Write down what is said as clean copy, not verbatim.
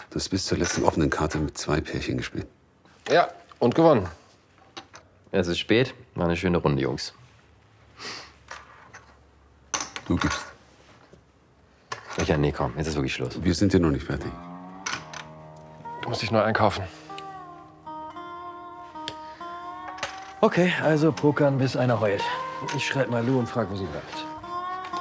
Du hast bis zur letzten offenen Karte mit 2 Pärchen gespielt. Ja, und gewonnen. Es ist spät. War eine schöne Runde, Jungs. Du gibst. Ja, nee, komm, jetzt ist wirklich Schluss. Wir sind ja noch nicht fertig. Du musst dich neu einkaufen. Okay, also pokern, bis einer heult. Ich schreib mal Lou und frag, wo sie bleibt.